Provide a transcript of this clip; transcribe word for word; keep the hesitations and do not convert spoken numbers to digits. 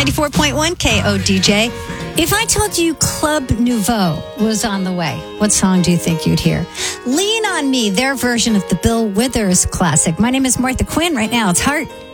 ninety-four point one K O D J. If I told you Club Nouveau was on the way, what song do you think you'd hear? Lean on Me, their version of the Bill Withers classic. My name is Martha Quinn. Right now, it's Heart.